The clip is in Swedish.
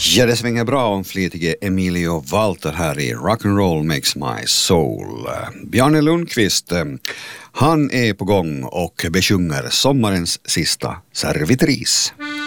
Ja, det svänger bra om flitige Emilio Walter här i Rock'n'Roll Makes My Soul. Bjarne Lundqvist, han är på gång och besjunger sommarens sista servitris.